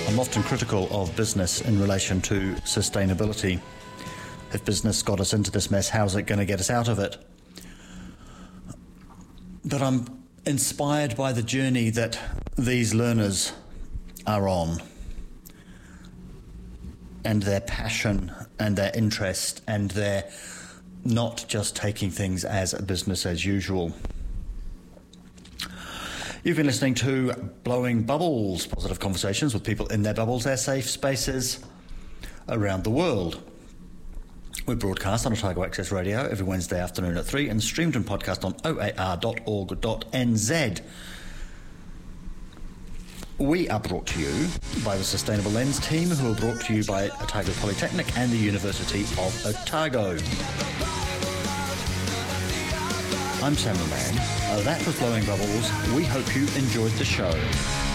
I'm often critical of business in relation to sustainability. If business got us into this mess, how's it going to get us out of it? But I'm inspired by the journey that these learners are on, and their passion and their interest, and their not just taking things as a business as usual. You've been listening to Blowing Bubbles, positive conversations with people in their bubbles, their safe spaces around the world. We broadcast on Otago Access Radio every Wednesday afternoon at 3 and streamed and podcast on oar.org.nz. We are brought to you by the Sustainable Lens team, who are brought to you by Otago Polytechnic and the University of Otago. I'm Samuel Mann. That was Blowing Bubbles. We hope you enjoyed the show.